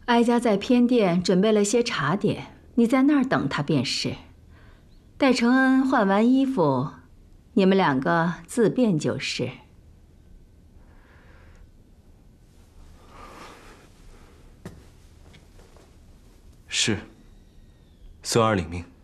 哀家在偏殿准备了些茶点，你在那儿等他便是。待承恩换完衣服，你们两个自便就是。 是，孙儿领命。